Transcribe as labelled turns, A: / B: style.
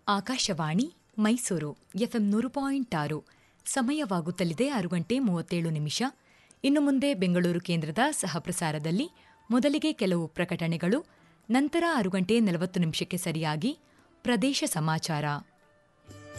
A: Akashvani Mysuru FM 100.6 ಸಮಯವಾಗುತ್ತಲಿದೆ 6:37. ಇನ್ನು ಮುಂದೆ ಬೆಂಗಳೂರು ಕೇಂದ್ರದ ಸಹಪ್ರಸಾರದಲ್ಲಿ ಮೊದಲಿಗೆ ಕೆಲವು ಪ್ರಕಟಣೆಗಳು, ನಂತರ 6:40 ಸರಿಯಾಗಿ ಪ್ರದೇಶ ಸಮಾಚಾರ.